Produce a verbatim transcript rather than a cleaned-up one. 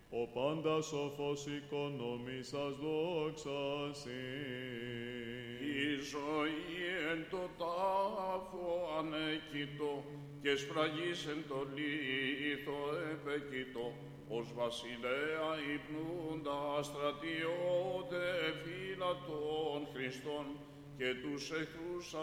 ο πάντα σοφός οικονομήσας δόξα σοι. Η ζωή εν το τάφο ανέκητο και σφραγής εν το λίθο επεκητό, ως βασιλέα υπνούντα στρατιώτε φύλλα των Χριστών και τους εχθρούς